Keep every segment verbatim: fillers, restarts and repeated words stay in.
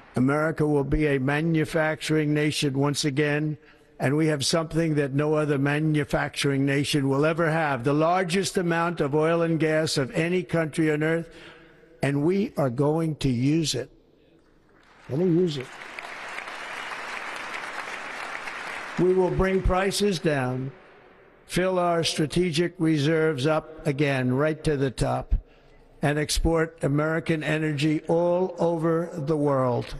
America will be a manufacturing nation once again, and we have something that no other manufacturing nation will ever have, the largest amount of oil and gas of any country on earth, and we are going to use it. Going to use it. We will bring prices down, fill our strategic reserves up again, right to the top, and export American energy all over the world.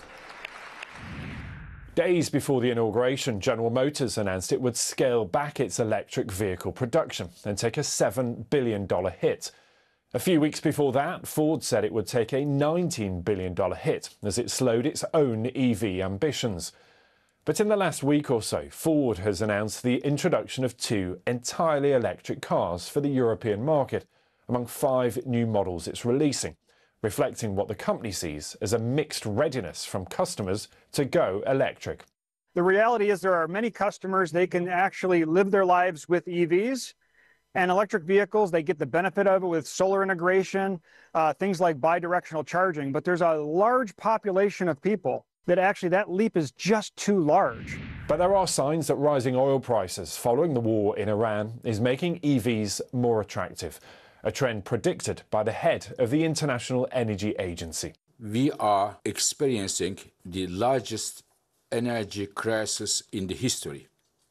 Days before the inauguration, General Motors announced it would scale back its electric vehicle production and take a seven billion dollar hit. A few weeks before that, Ford said it would take a nineteen billion dollar hit as it slowed its own E V ambitions. But in the last week or so, Ford has announced the introduction of two entirely electric cars for the European market, among five new models it's releasing, reflecting what the company sees as a mixed readiness from customers to go electric. The reality is there are many customers, they can actually live their lives with E Vs and electric vehicles. They get the benefit of it with solar integration, uh, things like bidirectional charging. But there's a large population of people that actually that leap is just too large. But there are signs that rising oil prices following the war in Iran is making E Vs more attractive, a trend predicted by the head of the International Energy Agency. We are experiencing the largest energy crisis in the history.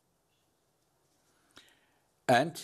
And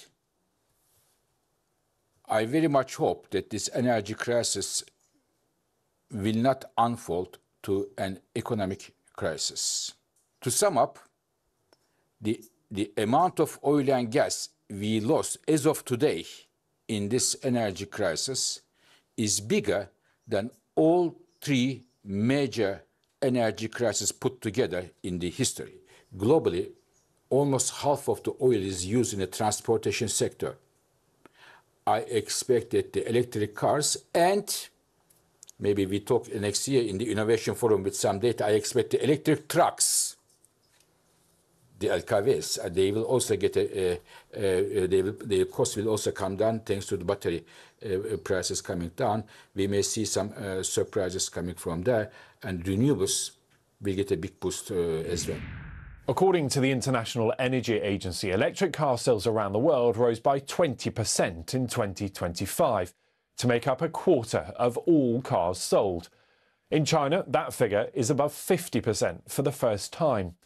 I very much hope that this energy crisis will not unfold to an economic crisis. To sum up, the, the amount of oil and gas we lost as of today in this energy crisis is bigger than all three major energy crises put together in the history. Globally, almost half of the oil is used in the transportation sector. I expect that the electric cars, and maybe we talk next year in the Innovation Forum with some data, I expect the electric trucks, the L K Vs, uh, they will also get a, uh, uh, they will, the cost will also come down thanks to the battery uh, prices coming down. We may see some uh, surprises coming from there, and renewables will get a big boost uh, as well. According to the International Energy Agency, electric car sales around the world rose by twenty percent in twenty twenty-five to make up a quarter of all cars sold. In China, that figure is above fifty percent for the first time.